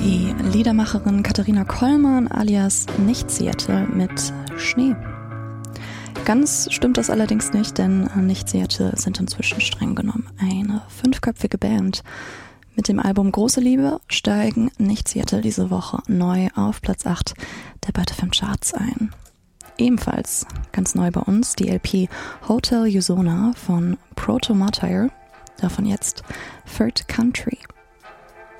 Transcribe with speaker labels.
Speaker 1: Die Liedermacherin Katharina Kollmann alias Nicht Seattle mit Schnee. Ganz stimmt das allerdings nicht, denn Nicht Seattle sind inzwischen streng genommen eine 5-köpfige Band. Mit dem Album Große Liebe steigen Nicht Seattle diese Woche neu auf Platz 8 der Byte FM Charts ein. Ebenfalls ganz neu bei uns die LP Hotel Usona von Proto Martyr, davon jetzt Third Country.